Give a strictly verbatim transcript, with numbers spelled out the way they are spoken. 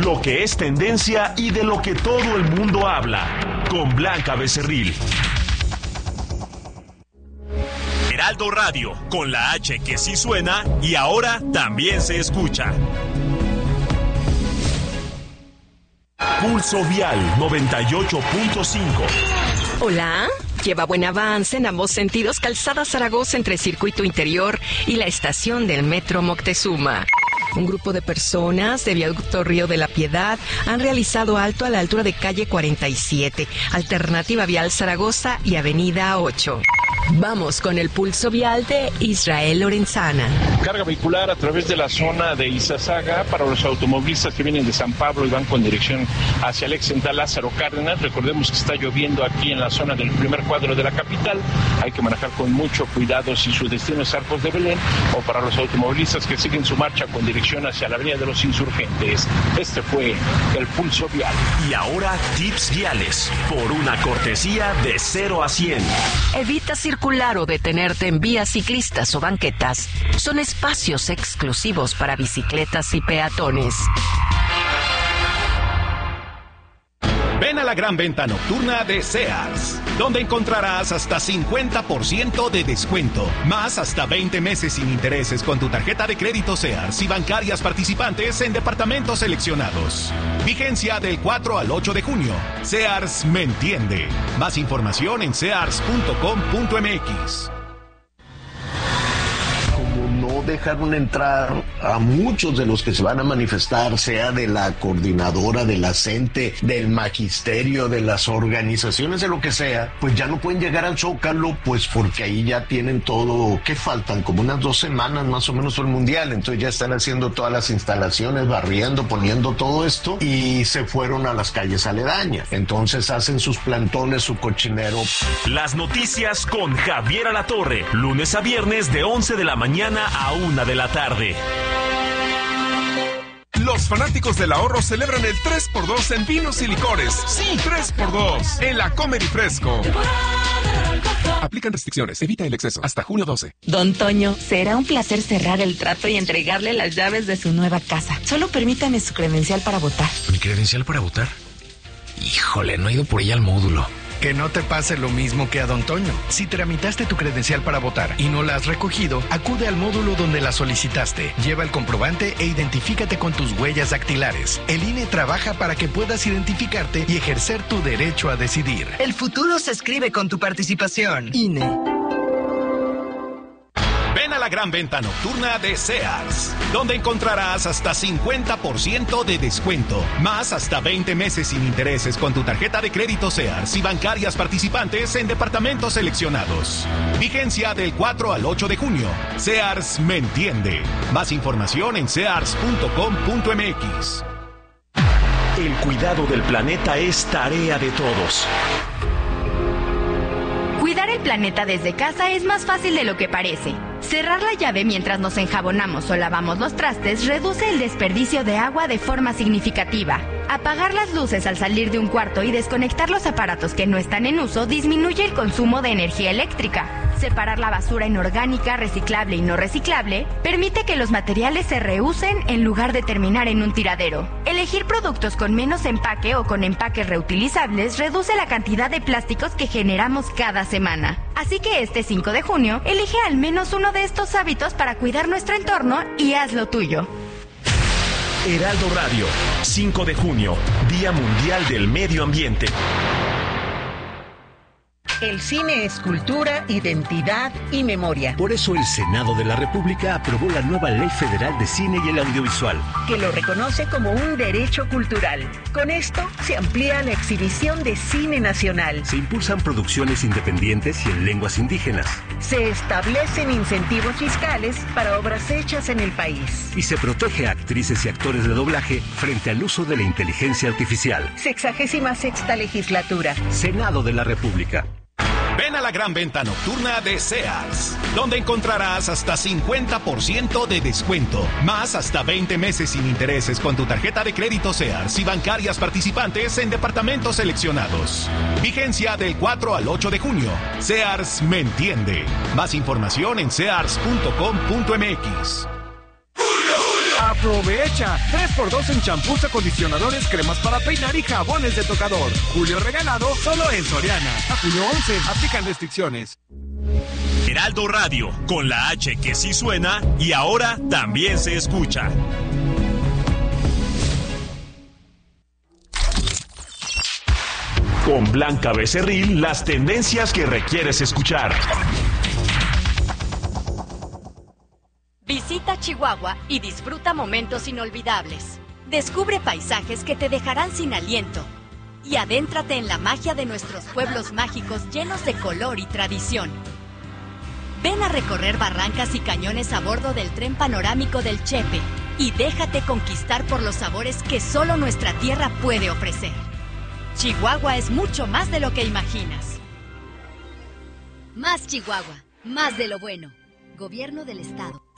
Lo que es tendencia y de lo que todo el mundo habla. Con Blanca Becerril. Heraldo Radio, con la H que sí suena y ahora también se escucha. Pulso Vial noventa y ocho punto cinco. Hola, lleva buen avance en ambos sentidos Calzada Zaragoza entre Circuito Interior y la estación del Metro Moctezuma. Un grupo de personas de Viaducto Río de la Piedad han realizado alto a la altura de calle cuarenta y siete, Alternativa Vial Zaragoza y Avenida ocho. Vamos con el pulso vial de Israel Lorenzana. Carga vehicular a través de la zona de Izazaga para los automovilistas que vienen de San Pablo y van con dirección hacia el ex central Lázaro Cárdenas. Recordemos que está lloviendo aquí en la zona del primer cuadro de la capital. Hay que manejar con mucho cuidado si su destino es Arcos de Belén o para los automovilistas que siguen su marcha con dirección hacia la Avenida de los Insurgentes. Este fue el pulso vial. Y ahora tips viales por una cortesía de cero a cien. Evita circular o detenerte en vías ciclistas o banquetas. Son espacios exclusivos para bicicletas y peatones. Ven a la gran venta nocturna de Sears, donde encontrarás hasta cincuenta por ciento de descuento, más hasta veinte meses sin intereses con tu tarjeta de crédito Sears y bancarias participantes en departamentos seleccionados. Vigencia del cuatro al ocho de junio. Sears me entiende. Más información en sears punto com punto m x. No dejaron entrar a muchos de los que se van a manifestar, sea de la coordinadora, de la CENTE, del magisterio, de las organizaciones, de lo que sea, pues ya no pueden llegar al Zócalo, pues porque ahí ya tienen todo, ¿qué faltan? Como unas dos semanas más o menos el Mundial, entonces ya están haciendo todas las instalaciones, barriendo, poniendo todo esto, y se fueron a las calles aledañas. Entonces hacen sus plantones, su cochinero. Las noticias con Javier Alatorre, lunes a viernes de once de la mañana a una de la tarde. Los fanáticos del ahorro celebran el tres por dos en vinos y licores. Sí, tres por dos en la Comer y Fresco. Aplican restricciones, evita el exceso. Hasta junio doce. Don Toño, será un placer cerrar el trato y entregarle las llaves de su nueva casa. Solo permítame su credencial para votar. ¿Mi credencial para votar? Híjole, no he ido por ella al módulo. Que no te pase lo mismo que a Don Toño. Si tramitaste tu credencial para votar y no la has recogido, acude al módulo donde la solicitaste. Lleva el comprobante e identifícate con tus huellas dactilares. El I N E trabaja para que puedas identificarte y ejercer tu derecho a decidir. El futuro se escribe con tu participación. I N E. Ven a la gran venta nocturna de Sears, donde encontrarás hasta cincuenta por ciento de descuento, más hasta veinte meses sin intereses con tu tarjeta de crédito Sears y bancarias participantes en departamentos seleccionados. Vigencia del cuatro al ocho de junio. Sears me entiende. Más información en sears punto com punto m x. El cuidado del planeta es tarea de todos. Cuidar el planeta desde casa es más fácil de lo que parece. Cerrar la llave mientras nos enjabonamos o lavamos los trastes reduce el desperdicio de agua de forma significativa. Apagar las luces al salir de un cuarto y desconectar los aparatos que no están en uso disminuye el consumo de energía eléctrica. Separar la basura inorgánica, reciclable y no reciclable permite que los materiales se reusen en lugar de terminar en un tiradero. Elegir productos con menos empaque o con empaques reutilizables reduce la cantidad de plásticos que generamos cada semana. Así que este cinco de junio, elige al menos uno de estos hábitos para cuidar nuestro entorno y hazlo tuyo. Heraldo Radio, cinco de junio, Día Mundial del Medio Ambiente. El cine es cultura, identidad y memoria. Por eso el Senado de la República aprobó la nueva Ley Federal de Cine y el Audiovisual, que lo reconoce como un derecho cultural. Con esto se amplía la exhibición de cine nacional. Se impulsan producciones independientes y en lenguas indígenas. Se establecen incentivos fiscales para obras hechas en el país. Y se protege a actrices y actores de doblaje frente al uso de la inteligencia artificial. Sexagésima sexta legislatura. Senado de la República. Ven a la gran venta nocturna de Sears, donde encontrarás hasta cincuenta por ciento de descuento, más hasta veinte meses sin intereses con tu tarjeta de crédito Sears y bancarias participantes en departamentos seleccionados. Vigencia del cuatro al ocho de junio. Sears me entiende. Más información en sears punto com punto m x. A ¡Aprovecha! tres por dos en champús, acondicionadores, cremas para peinar y jabones de tocador. Julio regalado solo en Soriana. A julio once, aplican restricciones. Heraldo Radio, con la H que sí suena y ahora también se escucha. Con Blanca Becerril, las tendencias que requieres escuchar. Visita Chihuahua y disfruta momentos inolvidables. Descubre paisajes que te dejarán sin aliento. Y adéntrate en la magia de nuestros pueblos mágicos llenos de color y tradición. Ven a recorrer barrancas y cañones a bordo del tren panorámico del Chepe y déjate conquistar por los sabores que solo nuestra tierra puede ofrecer. Chihuahua es mucho más de lo que imaginas. Más Chihuahua, más de lo bueno. Gobierno del Estado.